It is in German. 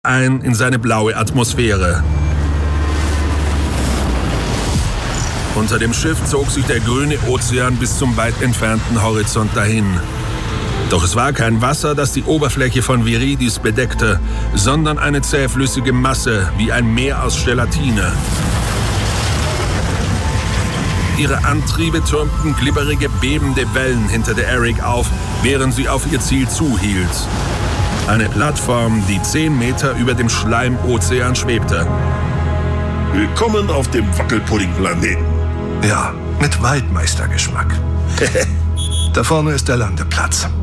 ein in seine blaue Atmosphäre. Unter dem Schiff zog sich der grüne Ozean bis zum weit entfernten Horizont dahin. Doch es war kein Wasser, das die Oberfläche von Viridis bedeckte, sondern eine zähflüssige Masse wie ein Meer aus Gelatine. Ihre Antriebe türmten glibberige, bebende Wellen hinter der Erik auf, während sie auf ihr Ziel zuhielt. Eine Plattform, die 10 Meter über dem Schleimozean schwebte. Willkommen auf dem Wackelpudding-Planeten. Ja, mit Waldmeistergeschmack. Da vorne ist der Landeplatz.